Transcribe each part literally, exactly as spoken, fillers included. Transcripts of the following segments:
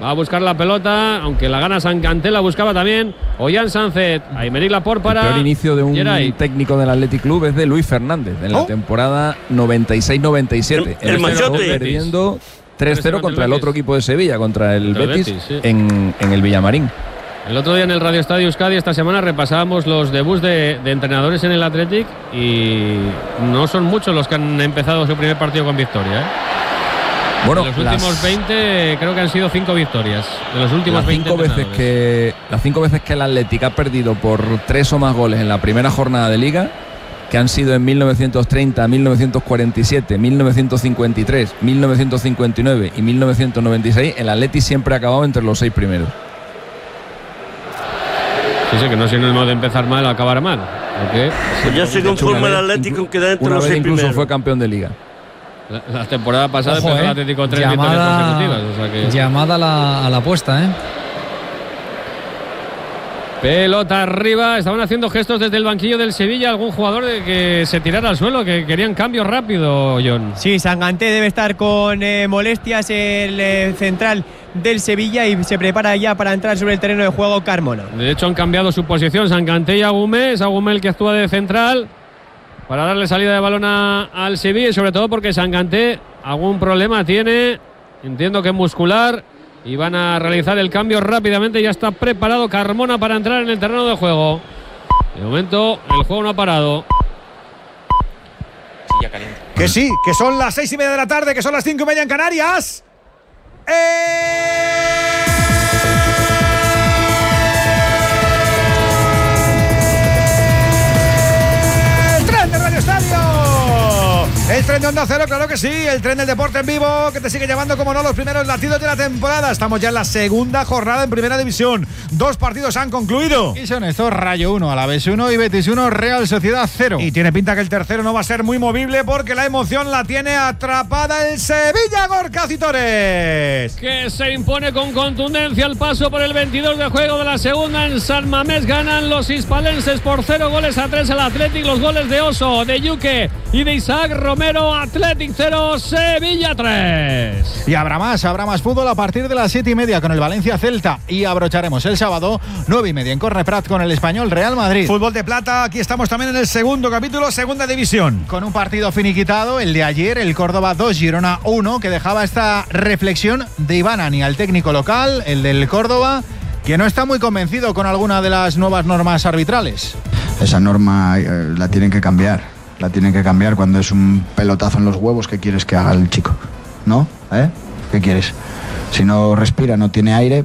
Va a buscar la pelota, aunque la gana Sanganté, la buscaba también Ollán Sánchez. Aymeric Laporte para el peor inicio de un Geray. técnico del Athletic Club es de Luis Fernández en ¿Oh? la temporada noventa y seis noventa y siete. El, el machote. Perdiendo tres cero contra el otro equipo de Sevilla, contra el Contra el Betis, Betis, sí. en, en el Villamarín. El otro día en el Radio Estadio Euskadi, esta semana, repasábamos los debuts de, de entrenadores en el Athletic y no son muchos los que han empezado su primer partido con victoria, ¿eh? Bueno, en los últimos las, veinte creo que han sido cinco victorias. En los últimos las veinte cinco veces que las cinco veces que el Athletic ha perdido por tres o más goles en la primera jornada de Liga, que han sido en mil novecientos treinta, mil novecientos cuarenta y siete, mil novecientos cincuenta y tres, mil novecientos cincuenta y nueve y mil novecientos noventa y seis, el Athletic siempre ha acabado entre los seis primeros. Sí, sí, que no es sinónimo de empezar mal o acabar mal. Okay. Pues ya se conforma el Atlético en quedar entre una los vez seis incluso primeros. fue campeón de Liga. La, la temporada pasada Ojo, empezó eh. el Atlético tres llamada, victorias consecutivas. O sea que... Llamada a la, a la apuesta, ¿eh? Pelota arriba, estaban haciendo gestos desde el banquillo del Sevilla, algún jugador de que se tirara al suelo, que querían cambio rápido, John. Sí, Sanganté debe estar con eh, molestias, el eh, central del Sevilla, y se prepara ya para entrar sobre el terreno de juego Carmona. De hecho han cambiado su posición, Sanganté y Agumé, es Agumé el que actúa de central para darle salida de balón a, al Sevilla, y sobre todo porque Sanganté algún problema tiene, entiendo que muscular. Y van a realizar el cambio rápidamente. Ya está preparado Carmona para entrar en el terreno de juego. De momento el juego no ha parado. Sí, ya caliente. Que sí, que son las seis y media de la tarde, que son las cinco y media en Canarias. ¡Eh! ¡El tren de Radio Estadio! El tren de Onda Cero, claro que sí. El tren del deporte en vivo, que te sigue llevando, como no, los primeros latidos de la temporada. Estamos ya en la segunda jornada en Primera División. Dos partidos han concluido. Y son estos: Rayo uno, Alavés uno y Betis uno, Real Sociedad cero. Y tiene pinta que el tercero no va a ser muy movible, porque la emoción la tiene atrapada el Sevilla, Gorka Citores. Que se impone con contundencia el paso por el veintidós de juego de la segunda en San Mamés. Ganan los hispalenses por cero goles a tres al Athletic. Los goles de Oso, de Yuque y de Isaac Romero. Athletic cero, Sevilla tres. Y habrá más, habrá más fútbol a partir de las siete y media con el Valencia Celta. Y abrocharemos el sábado, nueve y media en Corneprat con el Español Real Madrid. Fútbol de plata, aquí estamos también en el segundo capítulo, segunda división. Con un partido finiquitado, el de ayer, el Córdoba dos, Girona uno, que dejaba esta reflexión de Iván Ani, al técnico local, el del Córdoba, que no está muy convencido con alguna de las nuevas normas arbitrales. Esa norma eh, la tienen que cambiar. La tienen que cambiar cuando es un pelotazo en los huevos. ¿Qué quieres que haga el chico? ¿No? ¿Eh? ¿Qué quieres? Si no respira, no tiene aire,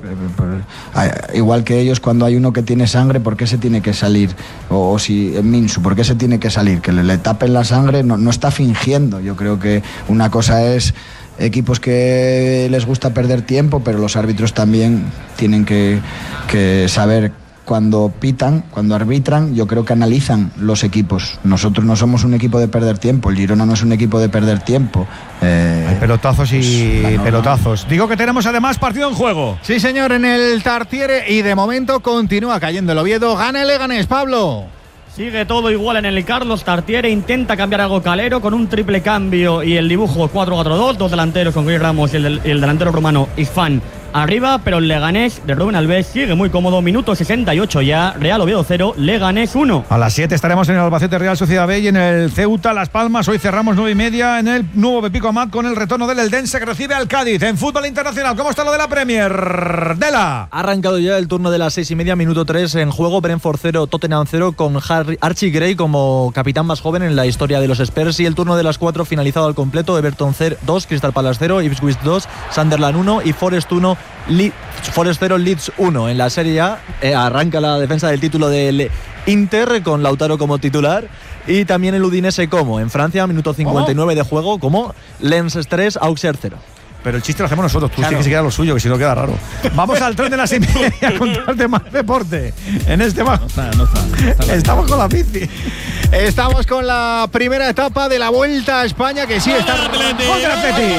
pues, igual que ellos, cuando hay uno que tiene sangre, ¿por qué se tiene que salir? O, o si en Minsu, ¿por qué se tiene que salir? Que le, le tapen la sangre, no, no está fingiendo. Yo creo que una cosa es equipos que les gusta perder tiempo, pero los árbitros también tienen que, que saber cuando pitan, cuando arbitran. Yo creo que analizan los equipos. Nosotros no somos un equipo de perder tiempo, el Girona no es un equipo de perder tiempo. Eh, Hay pelotazos y pues, pelotazos. Digo que tenemos además partido en juego. Sí, señor, en el Tartiere, y de momento continúa cayendo el Oviedo. Gana el Leganés, Pablo. Sigue todo igual en el Carlos Tartiere, intenta cambiar algo Calero con un triple cambio y el dibujo cuatro cuatro dos, dos delanteros con Chris Ramos y el, del, el delantero rumano Isfan arriba, pero el Leganés de Rubén Alves sigue muy cómodo. Minuto sesenta y ocho ya, Real Oviedo cero, Leganés uno. A las siete estaremos en el Albacete Real Sociedad B y en el Ceuta Las Palmas. Hoy cerramos nueve y media en el nuevo Pepico Amat con el retorno del Eldense, que recibe al Cádiz. En fútbol internacional, ¿cómo está lo de la Premier? Dela. Ha arrancado ya el turno de las seis y media, minuto tres en juego. Brentford cero, Tottenham cero, con Harry, Archie Gray como capitán más joven en la historia de los Spurs. Y el turno de las cuatro finalizado al completo. Everton dos, Crystal Palace cero, Ipswich dos, Sunderland uno y Forest uno, Leeds Forest cero, Leeds uno. En la Serie A eh, arranca la defensa del título del Inter con Lautaro como titular, y también el Udinese como. En Francia, minuto cincuenta y nueve de juego, como Lens tres, Auxerre cero. Pero el chiste lo hacemos nosotros, tú Claro. tienes que quedar lo suyo, que si no queda raro. Vamos al tren de las seis y media a contarte más deporte. En este más. No está, no está, está Estamos con la bici. Estamos con la primera etapa de la Vuelta a España, que sí está. ¡Gol del Atleti!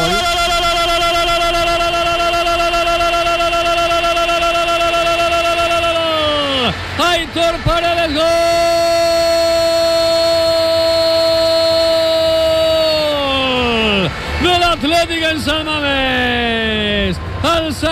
Aitor Paredes, gol del Atlético en San Mamés. Al